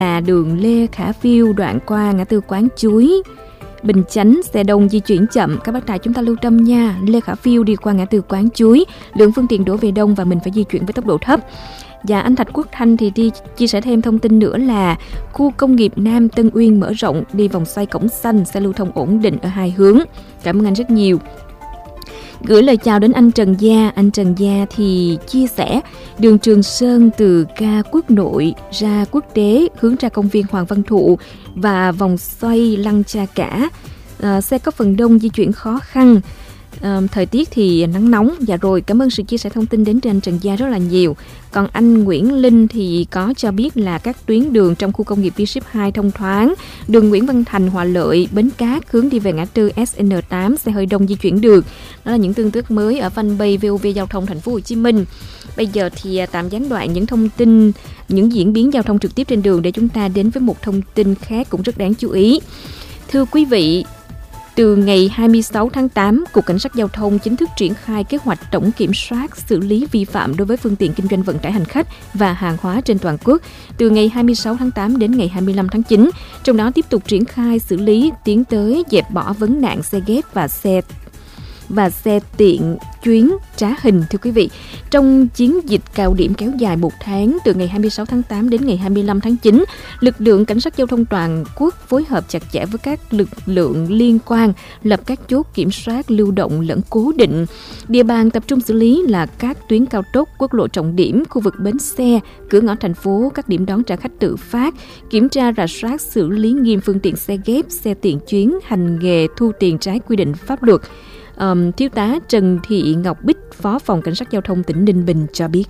là đường Lê Khả Phiêu đoạn qua ngã tư Quán Chuối, Bình Chánh, xe đông di chuyển chậm. Các bác tài chúng ta lưu tâm nha. Lê Khả Phiêu đi qua ngã tư Quán Chuối, lượng phương tiện đổ về đông và mình phải di chuyển với tốc độ thấp. Và anh Thạch Quốc Thanh thì chia sẻ thêm thông tin nữa là khu công nghiệp Nam Tân Uyên mở rộng, đi vòng xoay Cổng Xanh, xe lưu thông ổn định ở hai hướng. Cảm ơn anh rất nhiều. Gửi lời chào đến anh Trần Gia. Anh Trần Gia thì chia sẻ đường Trường Sơn từ ga Quốc Nội ra Quốc Tế hướng ra công viên Hoàng Văn Thụ và vòng xoay Lăng Cha Cả. Xe có phần đông di chuyển khó khăn. Thời tiết thì nắng nóng. Dạ rồi, cảm ơn sự chia sẻ thông tin đến từ anh Trần Gia rất là nhiều. Còn anh Nguyễn Linh thì có cho biết là các tuyến đường trong khu công nghiệp V-Ship 2 thông thoáng. Đường Nguyễn Văn Thành, Hòa Lợi, Bến Cát hướng đi về ngã tư SN8 xe hơi đông di chuyển được. Đó là những tin tức mới ở fanpage VOV Giao thông Thành phố Hồ Chí Minh. Bây giờ thì tạm gián đoạn những thông tin, những diễn biến giao thông trực tiếp trên đường để chúng ta đến với một thông tin khác cũng rất đáng chú ý. Thưa quý vị, từ ngày 26 tháng 8, Cục Cảnh sát Giao thông chính thức triển khai kế hoạch tổng kiểm soát xử lý vi phạm đối với phương tiện kinh doanh vận tải hành khách và hàng hóa trên toàn quốc từ ngày 26 tháng 8 đến ngày 25 tháng 9. Trong đó tiếp tục triển khai xử lý, tiến tới dẹp bỏ vấn nạn xe ghép và xe tiện chuyến trá hình. Thưa quý vị, trong chiến dịch cao điểm kéo dài 1 tháng từ ngày 26 tháng 8 đến ngày 25 tháng 9, lực lượng cảnh sát giao thông toàn quốc phối hợp chặt chẽ với các lực lượng liên quan lập các chốt kiểm soát lưu động lẫn cố định. Địa bàn tập trung xử lý là các tuyến cao tốc, quốc lộ trọng điểm, khu vực bến xe, cửa ngõ thành phố, các điểm đón trả khách tự phát, kiểm tra rà soát xử lý nghiêm phương tiện xe ghép, xe tiện chuyến, hành nghề thu tiền trái quy định pháp luật. Thiếu tá Trần Thị Ngọc Bích, Phó Phòng Cảnh sát Giao thông tỉnh Ninh Bình cho biết.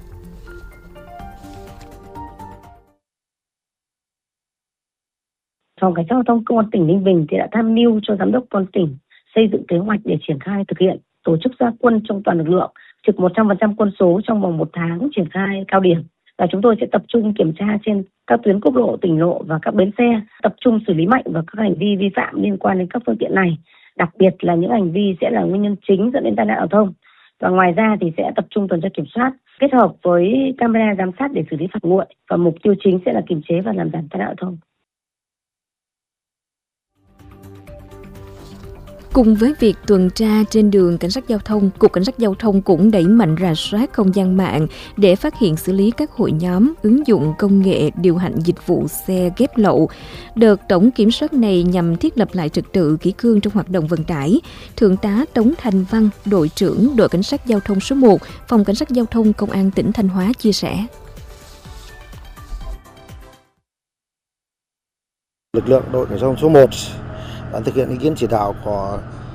Phòng Cảnh sát Giao thông Công an tỉnh Ninh Bình thì đã tham mưu cho Giám đốc Công an tỉnh xây dựng kế hoạch để triển khai thực hiện, tổ chức ra quân trong toàn lực lượng, trực 100% quân số trong vòng 1 tháng triển khai cao điểm. Và chúng tôi sẽ tập trung kiểm tra trên các tuyến quốc lộ, tỉnh lộ và các bến xe, tập trung xử lý mạnh vào các hành vi vi phạm liên quan đến các phương tiện này. Đặc biệt là những hành vi sẽ là nguyên nhân chính dẫn đến tai nạn giao thông. Và ngoài ra thì sẽ tập trung tuần tra kiểm soát, kết hợp với camera giám sát để xử lý phạt nguội. Và mục tiêu chính sẽ là kiềm chế và làm giảm tai nạn giao thông. Cùng với việc tuần tra trên đường cảnh sát giao thông, Cục Cảnh sát Giao thông cũng đẩy mạnh rà soát không gian mạng để phát hiện xử lý các hội nhóm ứng dụng công nghệ điều hành dịch vụ xe ghép lậu. Đợt tổng kiểm soát này nhằm thiết lập lại trật tự kỷ cương trong hoạt động vận tải. Thượng tá Tống Thành Văn, đội trưởng đội Cảnh sát Giao thông số 1, Phòng Cảnh sát Giao thông Công an tỉnh Thanh Hóa chia sẻ. Lực lượng đội Cảnh sát Giao thông số 1 đã thực hiện ý kiến chỉ đạo của